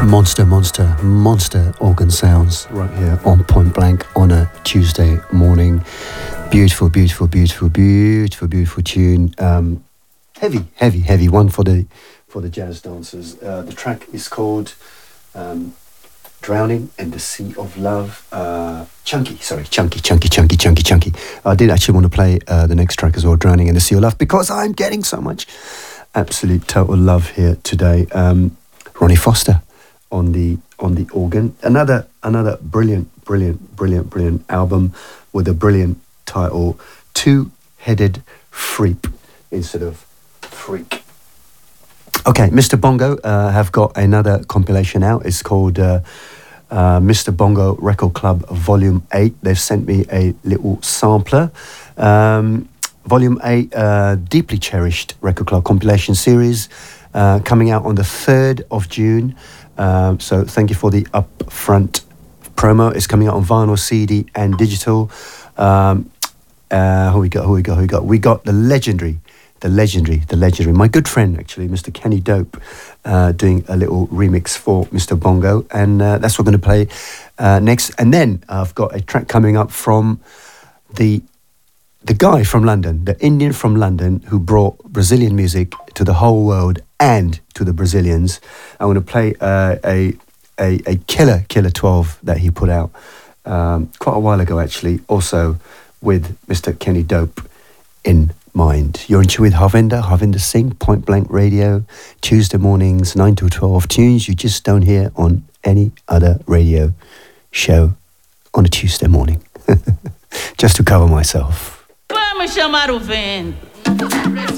Monster organ sounds right here on Point Blank on a Tuesday morning. Beautiful tune. Heavy one for the jazz dancers. The track is called Drowning in the Sea of Love. Chunky. I did actually want to play the next track as well, Drowning in the Sea of Love, because I'm getting so much absolute total love here today. Ronnie Foster on the organ. Another brilliant album with a brilliant title, Two-Headed Freak instead of Freak. Okay, Mr. Bongo have got another compilation out. It's called Mr. Bongo Record Club Volume 8. They've sent me a little sampler. Volume 8, deeply cherished Record Club compilation series, coming out on the 3rd of June. So thank you for the upfront promo. It's coming out on vinyl, CD and digital. Who we got? We got the legendary, my good friend actually, Mr. Kenny Dope, doing a little remix for Mr. Bongo, and that's what we're going to play next. And then I've got a track coming up from the guy from London, the Indian from London who brought Brazilian music to the whole world and to the Brazilians. I'm going to play a killer 12 that he put out quite a while ago actually, also with Mr. Kenny Dope in mind. You're in tune with Harvinder Singh, Point Blank Radio, Tuesday mornings 9 to 12, tunes you just don't hear on any other radio show on a Tuesday morning. Just to cover myself. Vamos chamar o vento.